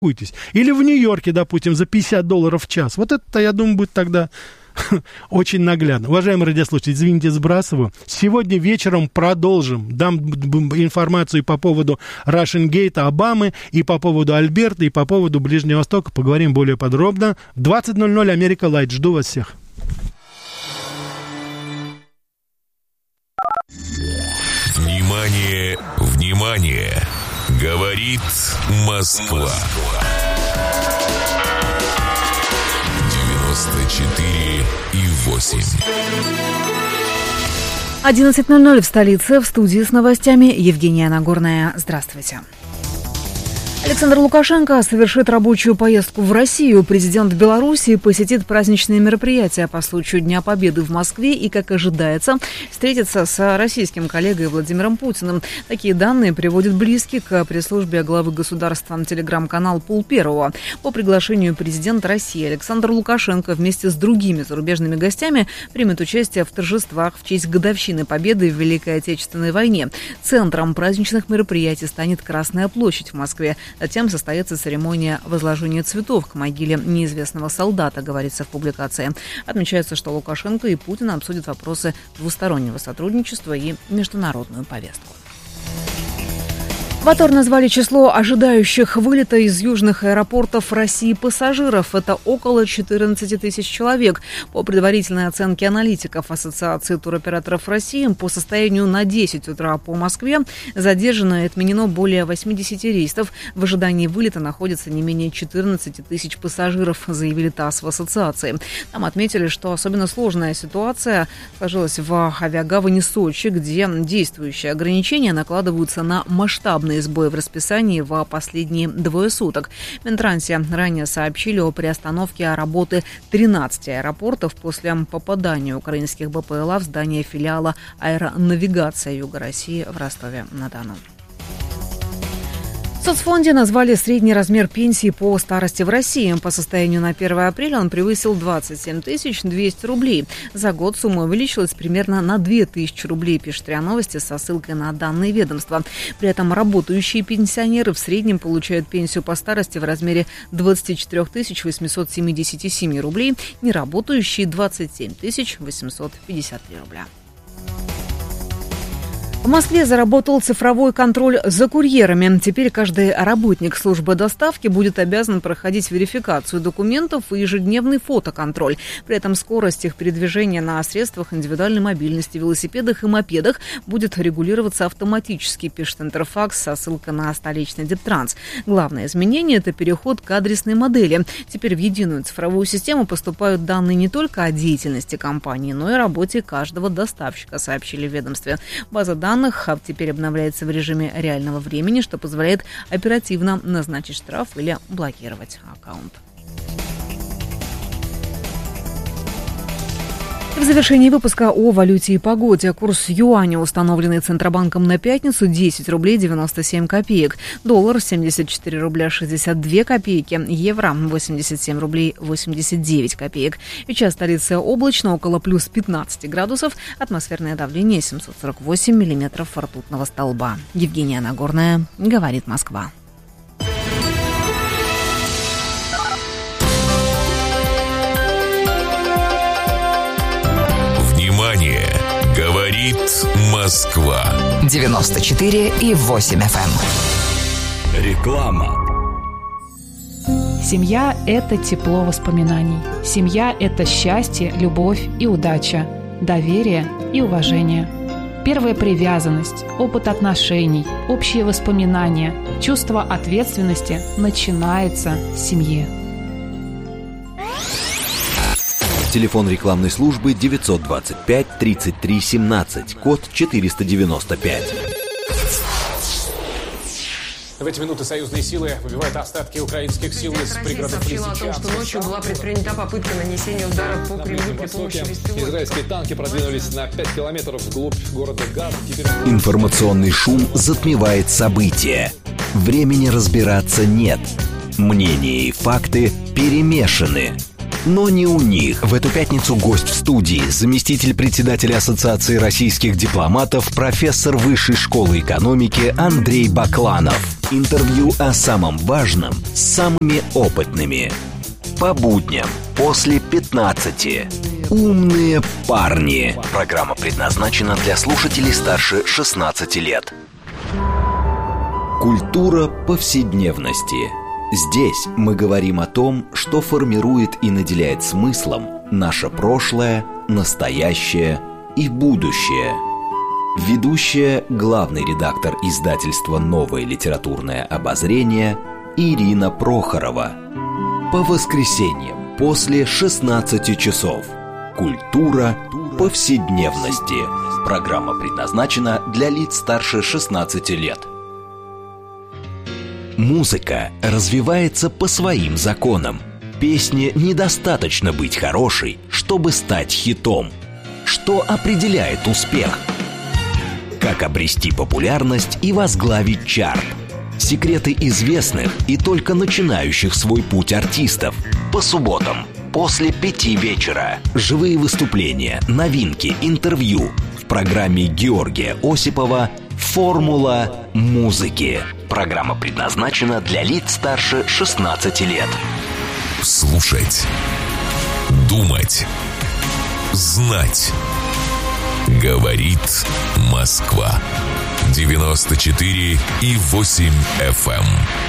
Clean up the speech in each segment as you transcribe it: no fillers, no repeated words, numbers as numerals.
Или в Нью-Йорке, допустим, за $50 в час. Вот это, я думаю, будет тогда очень наглядно. Уважаемые радиослушатели, извините, сбрасываю. Сегодня вечером продолжим. Дам информацию по поводу Russian Gate, Обамы, и по поводу Альберта, и по поводу Ближнего Востока. Поговорим более подробно. 20:00 Америка Лайт. Жду вас всех. Внимание, внимание! Говорит Москва. 94,8. 11:00 в столице. В студии с новостями Евгения Нагорная. Здравствуйте. Александр Лукашенко совершит рабочую поездку в Россию. Президент Беларуси посетит праздничные мероприятия по случаю Дня Победы в Москве и, как ожидается, встретится с российским коллегой Владимиром Путиным. Такие данные приводит близкий к пресс-службе главы государства телеграм-канал «Пол Первого». По приглашению президента России Александр Лукашенко вместе с другими зарубежными гостями примет участие в торжествах в честь годовщины Победы в Великой Отечественной войне. Центром праздничных мероприятий станет Красная площадь в Москве. Затем состоится церемония возложения цветов к могиле неизвестного солдата, говорится в публикации. Отмечается, что Лукашенко и Путин обсудят вопросы двустороннего сотрудничества и международную повестку. В АТОР назвали число ожидающих вылета из южных аэропортов России пассажиров. Это около 14 тысяч человек. По предварительной оценке аналитиков Ассоциации туроператоров России, по состоянию на 10 утра по Москве задержано и отменено более 80 рейсов. В ожидании вылета находится не менее 14 тысяч пассажиров, заявили ТАСС в ассоциации. Там отметили, что особенно сложная ситуация сложилась в авиагавани Сочи, где действующие ограничения накладываются на масштабные сбои в расписании в последние 2 суток. В Минтрансе ранее сообщили о приостановке работы 13 аэропортов после попадания украинских БПЛА в здание филиала аэронавигация Юга России в Ростове-на-Дону. В соцфонде назвали средний размер пенсии по старости в России. По состоянию на 1 апреля он превысил 27 200 рублей. За год сумма увеличилась примерно на 2000 рублей, пишет РИА Новости со ссылкой на данные ведомства. При этом работающие пенсионеры в среднем получают пенсию по старости в размере 24 877 рублей, неработающие 27 853 рубля. В Москве заработал цифровой контроль за курьерами. Теперь каждый работник службы доставки будет обязан проходить верификацию документов и ежедневный фотоконтроль. При этом скорость их передвижения на средствах индивидуальной мобильности, велосипедах и мопедах будет регулироваться автоматически, пишет Интерфакс со ссылкой на столичный Дептранс. Главное изменение – это переход к адресной модели. Теперь в единую цифровую систему поступают данные не только о деятельности компании, но и о работе каждого доставщика, сообщили в ведомстве. База данных теперь обновляется в режиме реального времени, что позволяет оперативно назначить штраф или блокировать аккаунт. В завершении выпуска о валюте и погоде. Курс юаня, установленный Центробанком на пятницу, 10 рублей 97 копеек. Доллар 74 рубля 62 копейки. Евро 87 рублей 89 копеек. Сейчас столица облачно, около плюс 15 градусов. Атмосферное давление 748 миллиметров ртутного столба. Евгения Нагорная, говорит Москва. Говорит Москва. 94,8 FM. Реклама. Семья – это тепло воспоминаний. Семья – это счастье, любовь и удача, доверие и уважение. Первая привязанность, опыт отношений, общие воспоминания, чувство ответственности начинается с семьи. Телефон рекламной службы 925 33 17, код 495. В эти минуты союзные силы выбивают остатки украинских сил из пригородов Лисичанска. Сообщила о том, что ночью была предпринята попытка нанесения удара по Кремлю при помощи беспилотников. Израильские танки продвинулись на 5 километров вглубь города Газа. Информационный шум затмевает события. Времени разбираться нет. Мнения и факты перемешаны. Но не у них. В эту пятницу гость в студии, заместитель председателя Ассоциации российских дипломатов, профессор Высшей школы экономики Андрей Бакланов. Интервью о самом важном с самыми опытными. По будням после 15. «Умные парни». Программа предназначена для слушателей старше 16 лет. Культура повседневности. Здесь мы говорим о том, что формирует и наделяет смыслом наше прошлое, настоящее и будущее. Ведущая, главный редактор издательства «Новое литературное обозрение» Ирина Прохорова. По воскресеньям после 16 часов. Культура повседневности. Программа предназначена для лиц старше 16 лет. Музыка развивается по своим законам. Песне недостаточно быть хорошей, чтобы стать хитом. Что определяет успех? Как обрести популярность и возглавить чарт? Секреты известных и только начинающих свой путь артистов. По субботам после 5 вечера. Живые выступления, новинки, интервью. В программе Георгия Осипова «Формула музыки». Программа предназначена для лиц старше 16 лет. Слушать, думать, знать. Говорит Москва. 94,8 FM.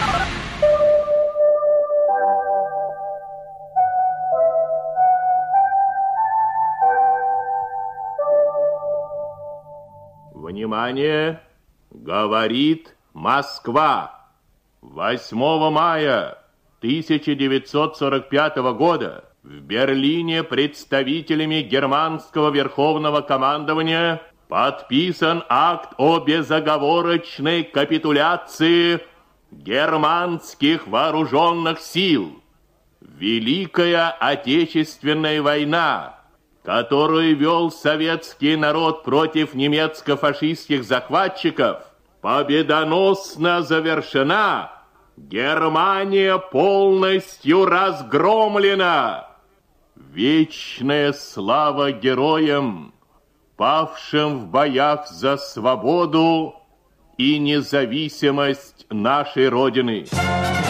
Внимание! Говорит Москва. 8 мая 1945 года в Берлине представителями германского верховного командования подписан акт о безоговорочной капитуляции германских вооруженных сил. Великая Отечественная война, которую вел советский народ против немецко-фашистских захватчиков, победоносно завершена. Германия полностью разгромлена. Вечная слава героям, павшим в боях за свободу и независимость нашей Родины.